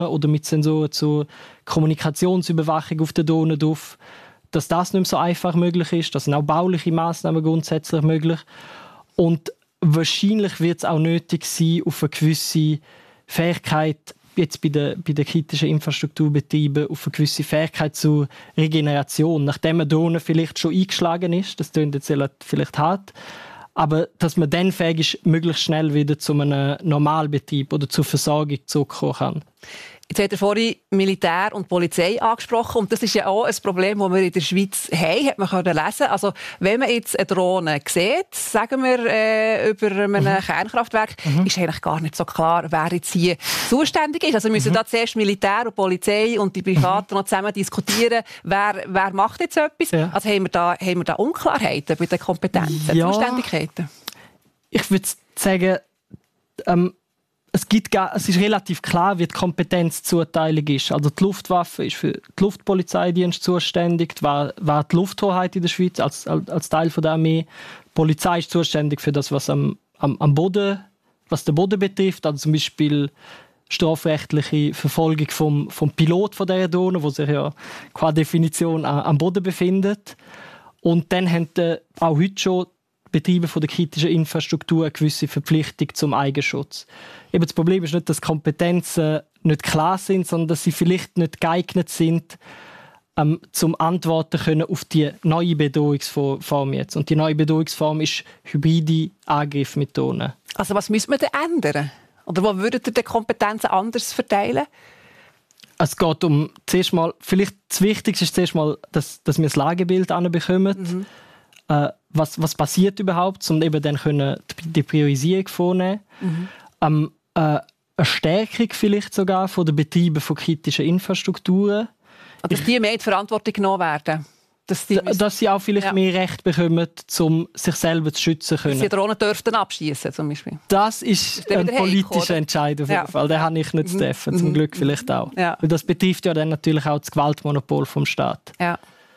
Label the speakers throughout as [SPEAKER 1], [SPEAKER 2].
[SPEAKER 1] oder mit Sensoren zur Kommunikationsüberwachung auf den Drohnen drauf, dass das nicht mehr so einfach möglich ist. Das sind auch bauliche Massnahmen grundsätzlich möglich. Und wahrscheinlich wird es auch nötig sein, auf eine gewisse Fähigkeit, jetzt bei den kritischen Infrastrukturbetrieben, auf eine gewisse Fähigkeit zur Regeneration, nachdem eine Drohne vielleicht schon eingeschlagen ist. Das klingt jetzt vielleicht hart. Aber dass man dann fähig ist, möglichst schnell wieder zu einem Normalbetrieb oder zur Versorgung zurückkommen kann.
[SPEAKER 2] Jetzt hat er vorhin Militär und Polizei angesprochen und das ist ja auch ein Problem, das wir in der Schweiz haben, hat man können lesen. Also wenn man jetzt eine Drohne sieht, sagen wir über einem Kernkraftwerk, ist eigentlich gar nicht so klar, wer jetzt hier zuständig ist. Also müssen da zuerst Militär und Polizei und die Privaten noch zusammen diskutieren, wer macht jetzt etwas. Ja. Also haben wir da Unklarheiten bei den Kompetenzen, Zuständigkeiten?
[SPEAKER 1] Ich würde sagen, es ist relativ klar, wie die Kompetenzzuteilung ist. Also die Luftwaffe ist für den Luftpolizeidienst zuständig, war die Lufthoheit in der Schweiz als Teil der Armee. Die Polizei ist zuständig für das, was am Boden, was den Boden betrifft, also zum Beispiel strafrechtliche Verfolgung vom Pilot von dieser Drohne, wo sich ja qua Definition am Boden befindet. Und dann haben auch heute schon Betriebe von der kritischen Infrastruktur eine gewisse Verpflichtung zum Eigenschutz. Eben das Problem ist nicht, dass Kompetenzen nicht klar sind, sondern dass sie vielleicht nicht geeignet sind, zum Antworten können auf die neue Bedrohungsform jetzt. Und die neue Bedrohungsform ist hybride Angriffe mit Drohnen.
[SPEAKER 2] Also was müssen wir denn ändern? Oder wo würdet ihr die Kompetenzen anders verteilen?
[SPEAKER 1] Es geht zuerst mal, vielleicht das Wichtigste ist zuerst mal, dass wir das Lagebild anbekommen. Was passiert überhaupt, um eben dann die Priorisierung vornehmen. Eine Stärkung vielleicht sogar von den Betrieben von kritischen Infrastrukturen.
[SPEAKER 2] Dass die mehr in die Verantwortung genommen werden.
[SPEAKER 1] Dass sie auch vielleicht mehr Recht bekommen, um sich selber zu schützen können.
[SPEAKER 2] Dass sie Drohnen dürften abschießen zum Beispiel.
[SPEAKER 1] Das ist ein politischer Entscheid auf jeden Fall. Den habe ich nicht zu treffen, zum Glück vielleicht auch. Ja. Weil das betrifft ja dann natürlich auch das Gewaltmonopol vom Staat. Ja.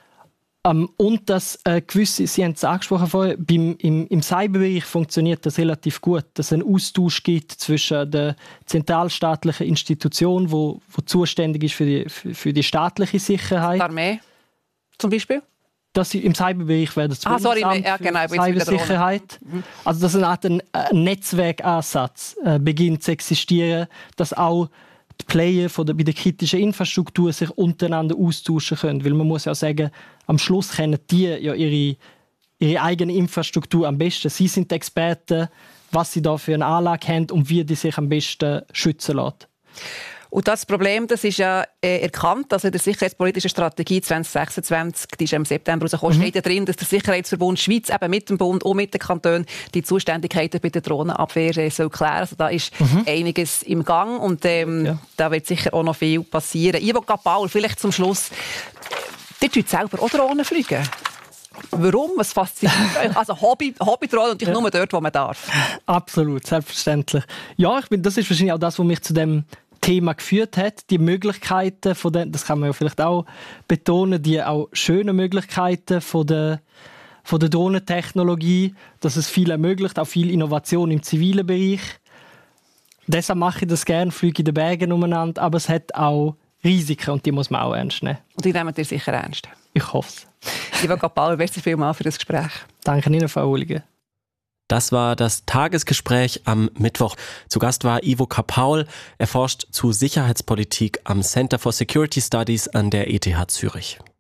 [SPEAKER 1] Und dass gewisse, Sie haben es angesprochen vorher, im Cyberbereich funktioniert das relativ gut, dass es einen Austausch gibt zwischen der zentralstaatlichen Institution, wo zuständig ist für die staatliche Sicherheit.
[SPEAKER 2] Die Armee zum Beispiel?
[SPEAKER 1] Im Cyberbereich wäre das Bundesamt für Cybersicherheit. Also dass eine Art ein Netzwerkansatz beginnt zu existieren, dass auch die Player bei der kritischen Infrastruktur sich untereinander austauschen können. Weil man muss ja sagen, am Schluss kennen die ja ihre eigene Infrastruktur am besten. Sie sind die Experten, was sie da für eine Anlage haben und wie die sich am besten schützen lässt.
[SPEAKER 2] Und das Problem, das ist ja erkannt, also in der sicherheitspolitischen Strategie 2026, die ist im September rausgekommen, steht ja drin, dass der Sicherheitsverbund Schweiz eben mit dem Bund und mit den Kantonen die Zuständigkeiten bei der Drohnenabwehr soll klären. Also da ist einiges im Gang und da wird sicher auch noch viel passieren. Ivo Cappaul, vielleicht zum Schluss, ihr tut selber auch Drohnen fliegen. Warum? Was fasziniert euch? Also Hobbydrohnen und nur dort, wo man darf.
[SPEAKER 1] Absolut, selbstverständlich. Ja, das ist wahrscheinlich auch das, was mich zu dem Thema geführt hat, die Möglichkeiten von den, das kann man ja vielleicht auch betonen, die auch schönen Möglichkeiten von der Drohnentechnologie, dass es viel ermöglicht, auch viel Innovation im zivilen Bereich. Deshalb mache ich das gerne, fliege in den Bergen umeinander, aber es hat auch Risiken und die muss man auch ernst nehmen.
[SPEAKER 2] Und die nehmen ihr sicher ernst?
[SPEAKER 1] Ich hoffe es.
[SPEAKER 2] Ivo Cappaul, merci vielmals für das Gespräch.
[SPEAKER 1] Danke Ihnen, Frau Uhliger.
[SPEAKER 3] Das war das Tagesgespräch am Mittwoch. Zu Gast war Ivo Cappaul. Er forscht zu Sicherheitspolitik am Center for Security Studies an der ETH Zürich.